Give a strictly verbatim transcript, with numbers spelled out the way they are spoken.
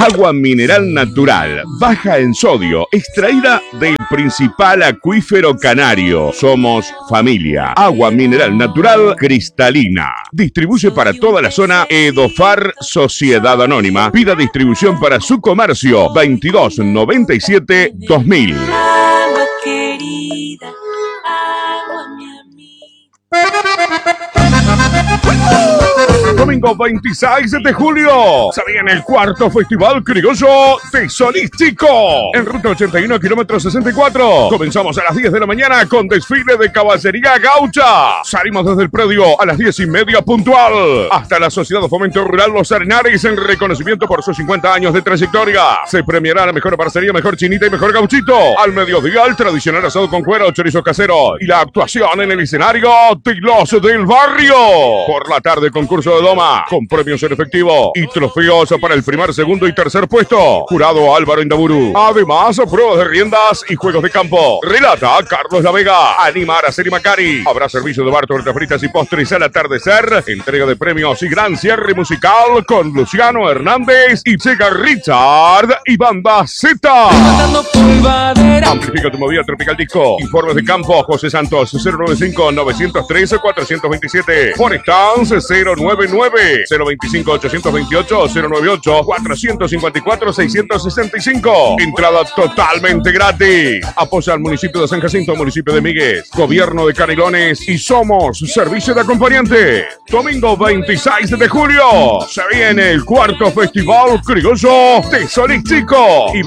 Agua mineral natural, baja en sodio, extraída del principal acuífero canario. Somos familia. Agua mineral natural cristalina. Distribuye para toda la zona Edofar Sociedad Anónima. Pida distribución para su comercio veintidós noventa y siete dos mil. Agua querida, agua mi amiga. Domingo veintiséis de julio se viene el cuarto Festival Criollo Tesorístico en ruta ochenta y uno, kilómetro sesenta y cuatro. Comenzamos a las diez de la mañana con desfile de caballería gaucha. Salimos desde el predio a las diez y media puntual hasta la Sociedad de Fomento Rural Los Arenares en reconocimiento por sus cincuenta años de trayectoria. Se premiará la mejor parcería, mejor chinita y mejor gauchito. Al mediodía el tradicional asado con cuero, chorizo casero y la actuación en el escenario de los del barrio. Por la tarde concurso de doma con premios en efectivo y trofeos para el primer, segundo y tercer puesto. Jurado Álvaro Indaburu. Además, pruebas de riendas y juegos de campo. Relata Carlos La Vega. Anima Araceli Macari. Habrá servicio de bar, tortas fritas y postres al atardecer. Entrega de premios y gran cierre musical con Luciano Hernández y Chega Richard y Banda Z. Amplifica tu movida Tropical Disco. Informes de campo José Santos cero noventa y cinco, novecientos trece, cuatrocientos veintisiete. Forestance cero noventa y nueve, cero veinticinco, ochocientos veintiocho, cero noventa y ocho, cuatrocientos cincuenta y cuatro, seiscientos sesenta y cinco. Entrada totalmente gratis. Apoya al municipio de San Jacinto, municipio de Míguez, gobierno de Canelones y Somos servicio de acompañante. Domingo veintiséis de julio se viene el cuarto Festival Criollo Tesorístico.